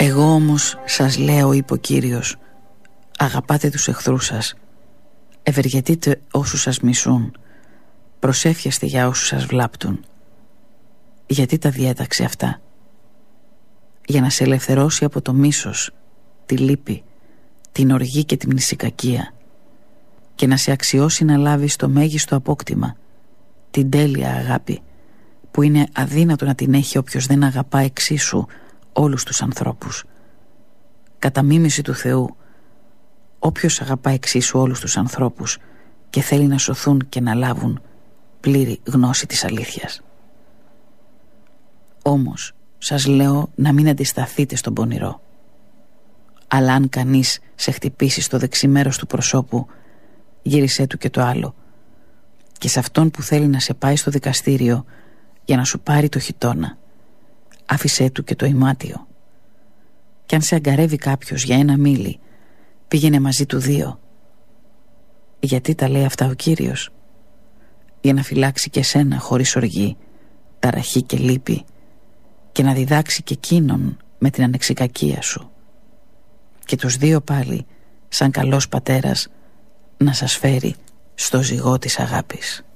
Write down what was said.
Εγώ όμως σας λέω, είπε ο Κύριος, αγαπάτε τους εχθρούς σας, ευεργετείτε όσους σας μισούν, προσεύχεστε για όσους σας βλάπτουν. Γιατί τα διέταξε αυτά? Για να σε ελευθερώσει από το μίσος, τη λύπη, την οργή και τη μνησικακία, και να σε αξιώσει να λάβεις το μέγιστο απόκτημα, την τέλεια αγάπη, που είναι αδύνατο να την έχει όποιος δεν αγαπά εξίσου όλους τους ανθρώπους. Κατά μίμηση του Θεού, όποιος αγαπά εξίσου όλους τους ανθρώπους και θέλει να σωθούν και να λάβουν πλήρη γνώση της αλήθειας. Όμως σας λέω να μην αντισταθείτε στον πονηρό. Αλλά αν κανείς σε χτυπήσει στο δεξί μέρος του προσώπου, γύρισέ του και το άλλο, και σε αυτόν που θέλει να σε πάει στο δικαστήριο για να σου πάρει το χιτώνα, άφησέ του και το ημάτιο. Κι αν σε αγκαρεύει κάποιος για 1 μίλι, πήγαινε μαζί του 2. Γιατί τα λέει αυτά ο Κύριος? Για να φυλάξει και σένα χωρίς οργή, ταραχή και λύπη, και να διδάξει και εκείνον με την ανεξικακία σου, και τους 2 πάλι σαν καλός πατέρας να σας φέρει στο ζυγό της αγάπης.